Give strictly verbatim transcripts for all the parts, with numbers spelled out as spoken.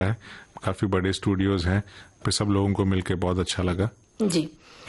है, काफी बड़े स्टूडियोज हैं, फिर सब लोगों को मिलकर बहुत अच्छा लगा। जी,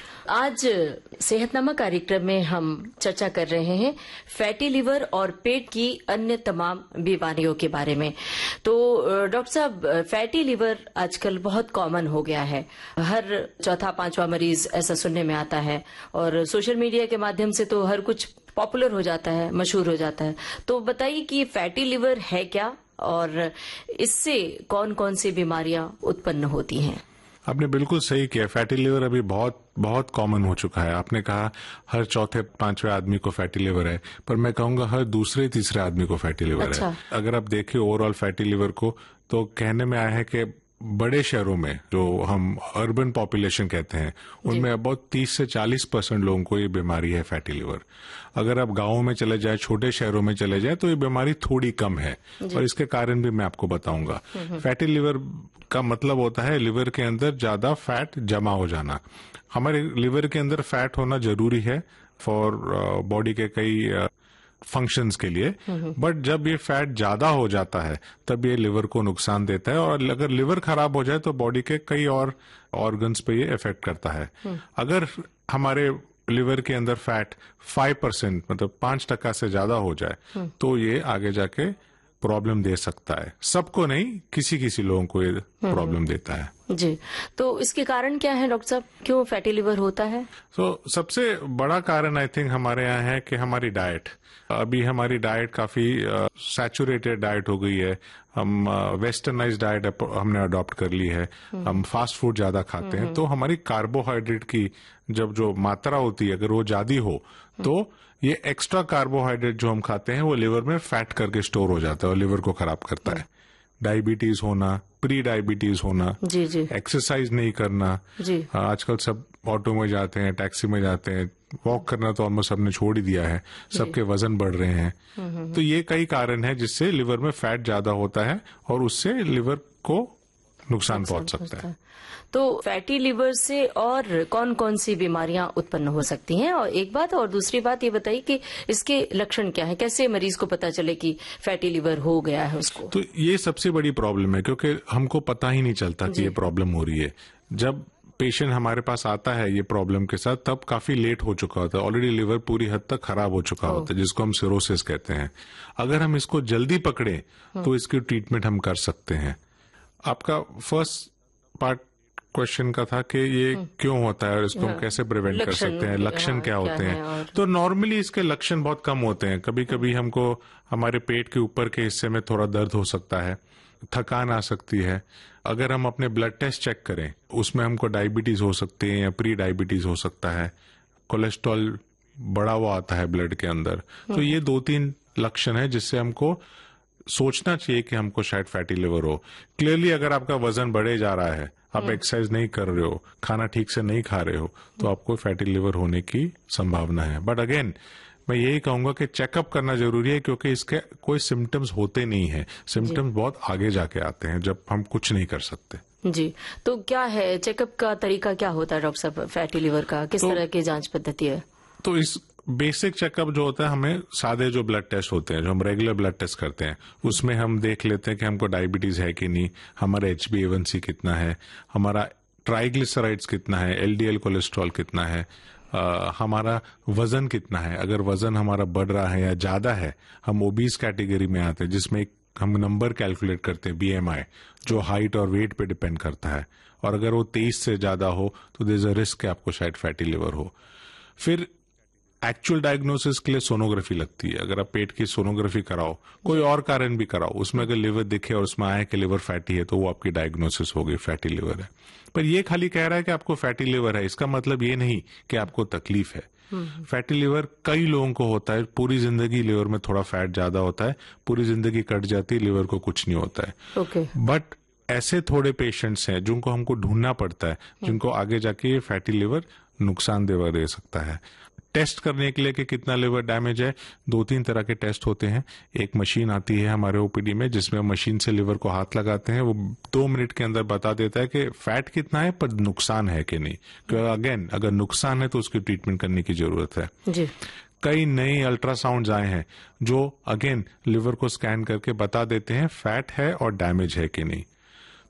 आज सेहतनामा कार्यक्रम में हम चर्चा कर रहे हैं फैटी लिवर और पेट की अन्य तमाम बीमारियों के बारे में। तो डॉक्टर साहब, फैटी लिवर आजकल बहुत कॉमन हो गया है, हर चौथा पांचवा मरीज ऐसा सुनने में आता है, और सोशल मीडिया के माध्यम से तो हर कुछ पॉपुलर हो जाता है, मशहूर हो जाता है। तो बताइए कि फैटी लिवर है क्या और इससे कौन कौन सी बीमारियां उत्पन्न होती हैं? आपने बिल्कुल सही किया, फैटी लिवर अभी बहुत बहुत कॉमन हो चुका है। आपने कहा हर चौथे पांचवें आदमी को फैटी लिवर है, पर मैं कहूंगा हर दूसरे तीसरे आदमी को फैटी लिवर अच्छा। है। अगर आप देखें ओवरऑल फैटी लिवर को, तो कहने में आया है कि बड़े शहरों में जो हम अर्बन पॉपुलेशन कहते हैं, उनमें अबाउट तीस से चालीस परसेंट लोगों को ये बीमारी है फैटी लिवर। अगर आप गांवों में चले जाए, छोटे शहरों में चले जाए, तो ये बीमारी थोड़ी कम है, और इसके कारण भी मैं आपको बताऊंगा। फैटी लिवर का मतलब होता है लिवर के अंदर ज्यादा फैट जमा हो जाना। हमारे लिवर के अंदर फैट होना जरूरी है फॉर बॉडी के कई फंक्शंस के लिए, बट जब ये फैट ज्यादा हो जाता है तब ये लिवर को नुकसान देता है, और अगर लिवर खराब हो जाए तो बॉडी के कई और ऑर्गन्स पे ये इफेक्ट करता है। अगर हमारे लिवर के अंदर फैट फाइव परसेंट मतलब पांच टका से ज्यादा हो जाए तो ये आगे जाके प्रॉब्लम दे सकता है। सबको नहीं, किसी किसी लोगों को ये प्रॉब्लम देता है। जी, तो इसके कारण क्या है डॉक्टर साहब, क्यों फैटी लिवर होता है? तो so, सबसे बड़ा कारण आई थिंक हमारे यहाँ है कि हमारी डाइट, अभी हमारी डाइट काफी सैचुरेटेड uh, डाइट हो गई है। हम वेस्टर्नाइज uh, डाइट हमने अडॉप्ट कर ली है, हम फास्ट फूड ज्यादा खाते हैं, तो हमारी कार्बोहाइड्रेट की जब जो मात्रा होती है अगर वो ज्यादा हो तो ये एक्स्ट्रा कार्बोहाइड्रेट जो हम खाते हैं वो लिवर में फैट करके स्टोर हो जाता है और लिवर को खराब करता है। डायबिटीज होना, प्री डायबिटीज होना, जी जी, एक्सरसाइज नहीं करना, जी आजकल सब ऑटो में जाते हैं, टैक्सी में जाते हैं, वॉक करना तो ऑलमोस्ट सबने छोड़ ही दिया है, सबके वजन बढ़ रहे हैं। तो ये कई कारण है जिससे लिवर में फैट ज्यादा होता है और उससे लिवर को नुकसान पहुंच सकता है। तो फैटी लिवर से और कौन कौन सी बीमारियां उत्पन्न हो सकती हैं? और एक बात और दूसरी बात ये बताइए कि इसके लक्षण क्या है, कैसे मरीज को पता चले कि फैटी लिवर हो गया है उसको? तो ये सबसे बड़ी प्रॉब्लम है, क्योंकि हमको पता ही नहीं चलता कि ये प्रॉब्लम हो रही है। जब पेशेंट हमारे पास आता है ये प्रॉब्लम के साथ, तब काफी लेट हो चुका होता है, ऑलरेडी लिवर पूरी हद तक खराब हो चुका होता है, जिसको हम सिरोसिस कहते हैं। अगर हम इसको जल्दी पकड़े तो इसकी ट्रीटमेंट हम कर सकते हैं। आपका फर्स्ट पार्ट क्वेश्चन का था कि ये क्यों होता है और इसको हम कैसे प्रिवेंट कर सकते हैं, लक्षण क्या होते हैं? तो नॉर्मली इसके लक्षण बहुत कम होते हैं। कभी कभी हमको हमारे पेट के ऊपर के हिस्से में थोड़ा दर्द हो सकता है, थकान आ सकती है। अगर हम अपने ब्लड टेस्ट चेक करें उसमें हमको डायबिटीज हो सकती है या प्री डायबिटीज हो सकता है, कोलेस्ट्रॉल बढ़ा हुआ आता है ब्लड के अंदर। तो ये दो तीन लक्षण है जिससे हमको सोचना चाहिए कि हमको शायद फैटी लिवर हो। क्लियरली अगर आपका वजन बढ़े जा रहा है, आप एक्सरसाइज नहीं कर रहे हो, खाना ठीक से नहीं खा रहे हो, तो आपको फैटी लिवर होने की संभावना है। बट अगेन मैं यही कहूंगा कि चेकअप करना जरूरी है, क्योंकि इसके कोई सिम्टम्स होते नहीं है। सिम्टम्स बहुत आगे जाके आते हैं जब हम कुछ नहीं कर सकते। जी, तो क्या है चेकअप का तरीका, क्या होता है डॉक्टर साहब फैटी लिवर का, किस तो, तरह की जांच पद्धति है? तो इस बेसिक चेकअप जो होता है, हमें सादे जो ब्लड टेस्ट होते हैं, जो हम रेगुलर ब्लड टेस्ट करते हैं, उसमें हम देख लेते हैं कि हमको डायबिटीज है कि नहीं, हमारा एच बी ए वन सी कितना है, हमारा ट्राइग्लिसराइड्स कितना है, एल डी एल कोलेस्ट्रॉल कितना है, आ, हमारा वजन कितना है। अगर वजन हमारा बढ़ रहा है या ज्यादा है, हम ओबीज कैटेगरी में आते हैं, जिसमें एक हम नंबर कैलकुलेट करते हैं बी एम आई, जो हाइट और वेट पे डिपेंड करता है, और अगर वो तेईस से ज्यादा हो तो देयर इज अ रिस्क कि आपको शायद फैटी लिवर हो। फिर एक्चुअल डायग्नोसिस के लिए सोनोग्राफी लगती है। अगर आप पेट की सोनोग्राफी कराओ, कोई और कारण भी कराओ, उसमें अगर लिवर दिखे और उसमें आए कि लिवर फैटी है, तो वो आपकी डायग्नोसिस हो गई, फैटी लिवर है। पर ये खाली कह रहा है कि आपको फैटी लिवर है, इसका मतलब ये नहीं कि आपको तकलीफ है। फैटी लिवर कई लोगों को होता है, पूरी जिंदगी लिवर में थोड़ा फैट ज्यादा होता है, पूरी जिंदगी कट जाती है, लिवर को कुछ नहीं होता है। okay. बट ऐसे थोड़े पेशेंट्स हैं जिनको हमको ढूंढना पड़ता है, जिनको आगे जाके ये फैटी लिवर नुकसानदेह दे सकता है। टेस्ट करने के लिए कि कितना लिवर डैमेज है, दो तीन तरह के टेस्ट होते हैं। एक मशीन आती है हमारे ओपीडी में, जिसमें मशीन से लिवर को हाथ लगाते हैं, वो दो मिनट के अंदर बता देता है कि फैट कितना है, पर नुकसान है कि नहीं। क्योंकि अगेन अगर नुकसान है तो उसकी ट्रीटमेंट करने की जरूरत है। जी। कई नए अल्ट्रासाउंड आए हैं जो अगेन लिवर को स्कैन करके बता देते हैं फैट है और डैमेज है कि नहीं।